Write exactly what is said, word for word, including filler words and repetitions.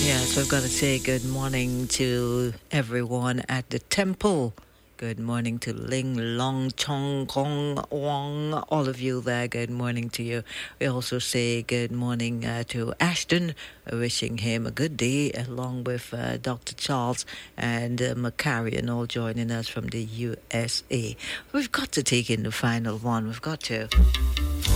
Yes, we've got to say good morning to everyone at the temple. Good morning to Ling Long Chong Kong Wong, all of you there. Good morning to you. We also say good morning uh, to Ashton, uh, wishing him a good day, along with uh, Doctor Charles and uh, Macarian, all joining us from the U S A. We've got to take in the final one. We've got to.